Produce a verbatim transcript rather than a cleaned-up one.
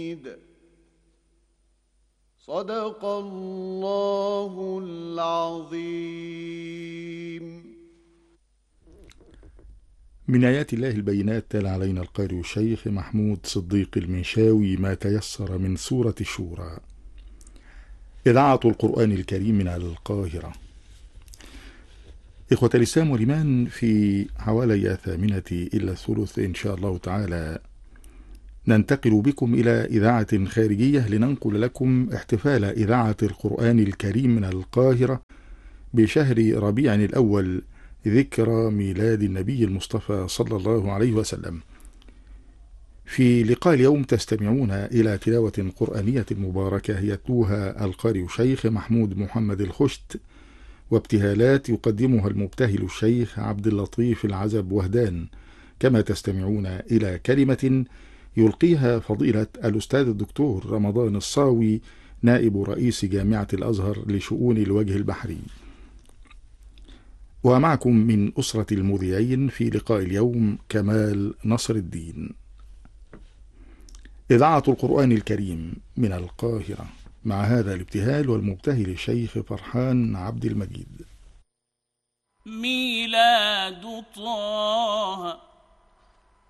صدق الله العظيم. من آيات الله البينات تلا علينا القارئ الشيخ محمود صديق المنشاوي ما تيسر من سورة الشورى. إذاعة القرآن الكريم من القاهرة. إخوة الإسلام والإيمان، في حوالي الثامنة إلا الثلث إن شاء الله تعالى ننتقل بكم إلى إذاعة خارجية لننقل لكم احتفال إذاعة القرآن الكريم من القاهرة بشهر ربيع الأول، ذكرى ميلاد النبي المصطفى صلى الله عليه وسلم. في لقاء اليوم تستمعون إلى تلاوة قرآنية مباركة يتلوها القارئ الشيخ محمود محمد الخشت، وابتهالات يقدمها المبتهل الشيخ عبد اللطيف العزب وهدان، كما تستمعون إلى كلمة يلقيها فضيلة الأستاذ الدكتور رمضان الصاوي نائب رئيس جامعة الأزهر لشؤون الوجه البحري. ومعكم من أسرة المذيعين في لقاء اليوم كمال نصر الدين. إذاعة القرآن الكريم من القاهرة، مع هذا الابتهال والمبتهل الشيخ فرحان عبد المجيد. ميلاد طه